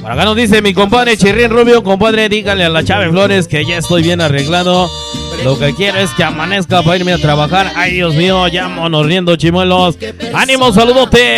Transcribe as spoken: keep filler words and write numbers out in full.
Acá nos dice mi compadre Chirrín Rubio, compadre, dígale a la Chávez Flores que ya estoy bien arreglado. Lo que quiero es que amanezca para irme a trabajar. Ay, Dios mío, ya monos riendo, chimuelos. ¡Ánimo, saludote!